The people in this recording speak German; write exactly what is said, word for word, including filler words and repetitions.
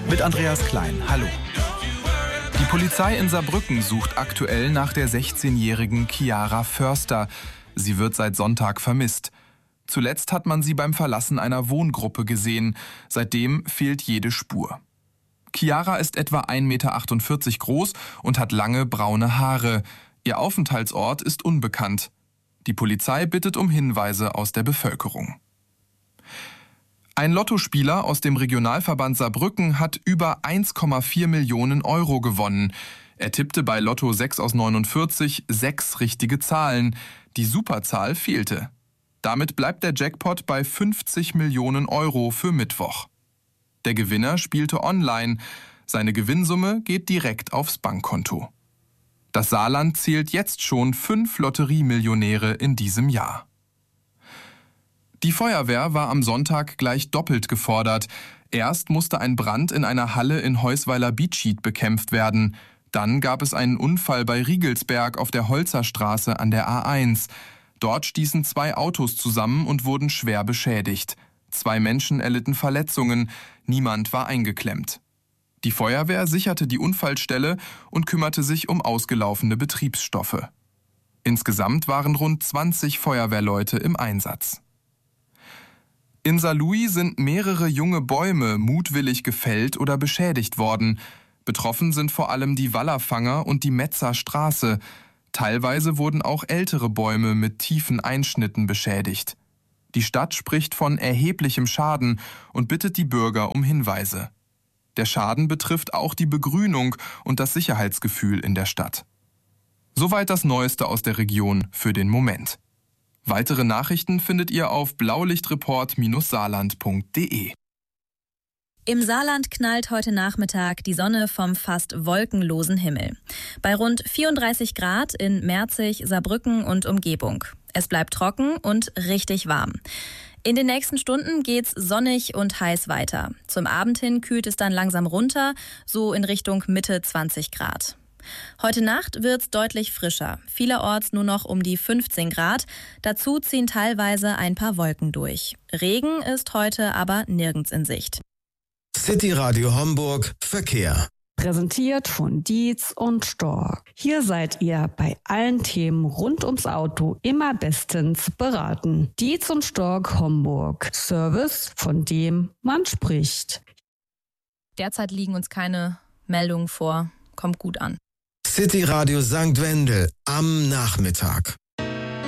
Mit Andreas Klein, hallo. Die Polizei in Saarbrücken sucht aktuell nach der sechzehnjährigen Chiara Förster. Sie wird seit Sonntag vermisst. Zuletzt hat man sie beim Verlassen einer Wohngruppe gesehen. Seitdem fehlt jede Spur. Chiara ist etwa ein Meter achtundvierzig groß und hat lange braune Haare. Ihr Aufenthaltsort ist unbekannt. Die Polizei bittet um Hinweise aus der Bevölkerung. Ein Lottospieler aus dem Regionalverband Saarbrücken hat über eins Komma vier Millionen Euro gewonnen. Er tippte bei Lotto sechs aus neunundvierzig sechs richtige Zahlen. Die Superzahl fehlte. Damit bleibt der Jackpot bei fünfzig Millionen Euro für Mittwoch. Der Gewinner spielte online. Seine Gewinnsumme geht direkt aufs Bankkonto. Das Saarland zählt jetzt schon fünf Lotteriemillionäre in diesem Jahr. Die Feuerwehr war am Sonntag gleich doppelt gefordert. Erst musste ein Brand in einer Halle in Heusweiler-Biedschied bekämpft werden. Dann gab es einen Unfall bei Riegelsberg auf der Holzerstraße an der A eins. Dort stießen zwei Autos zusammen und wurden schwer beschädigt. Zwei Menschen erlitten Verletzungen, niemand war eingeklemmt. Die Feuerwehr sicherte die Unfallstelle und kümmerte sich um ausgelaufene Betriebsstoffe. Insgesamt waren rund zwanzig Feuerwehrleute im Einsatz. In Saarlouis sind mehrere junge Bäume mutwillig gefällt oder beschädigt worden. Betroffen sind vor allem die Wallerfanger und die Metzer Straße. Teilweise wurden auch ältere Bäume mit tiefen Einschnitten beschädigt. Die Stadt spricht von erheblichem Schaden und bittet die Bürger um Hinweise. Der Schaden betrifft auch die Begrünung und das Sicherheitsgefühl in der Stadt. Soweit das Neueste aus der Region für den Moment. Weitere Nachrichten findet ihr auf blaulichtreport saarland punkt de. Im Saarland knallt heute Nachmittag die Sonne vom fast wolkenlosen Himmel. Bei rund vierunddreißig Grad in Merzig, Saarbrücken und Umgebung. Es bleibt trocken und richtig warm. In den nächsten Stunden geht's sonnig und heiß weiter. Zum Abend hin kühlt es dann langsam runter, so in Richtung Mitte zwanzig Grad. Heute Nacht wird's deutlich frischer. Vielerorts nur noch um die fünfzehn Grad. Dazu ziehen teilweise ein paar Wolken durch. Regen ist heute aber nirgends in Sicht. City Radio Homburg Verkehr. Präsentiert von Dietz und Stork. Hier seid ihr bei allen Themen rund ums Auto immer bestens beraten. Dietz und Stork Homburg. Service, von dem man spricht. Derzeit liegen uns keine Meldungen vor. Kommt gut an. City Radio Sankt Wendel am Nachmittag.